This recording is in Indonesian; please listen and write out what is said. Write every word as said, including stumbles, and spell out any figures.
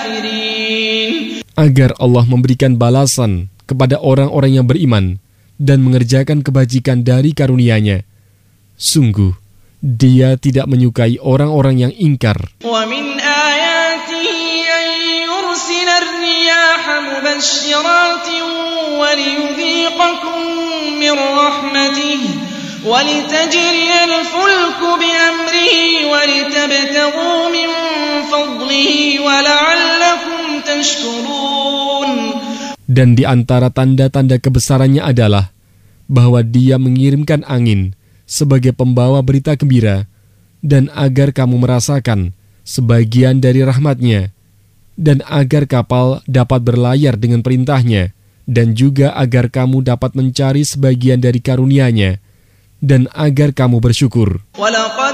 agar Allah memberikan balasan kepada orang-orang yang beriman dan mengerjakan kebajikan dari karunia-Nya. Sungguh, Dia tidak menyukai orang-orang yang ingkar. وَلِتَجْرِيَ الْفُلْكُ بِأَمْرِهِ وَلِتَبْتَغُوا مِنْ فَضْلِهِ وَلَعَلَّكُمْ تَشْكُرُونَ. Dan di antara tanda-tanda kebesarannya adalah bahwa Dia mengirimkan angin sebagai pembawa berita gembira dan agar kamu merasakan sebagian dari rahmat-Nya dan agar kapal dapat berlayar dengan perintah-Nya dan juga agar kamu dapat mencari sebagian dari karunia-Nya dan agar kamu bersyukur.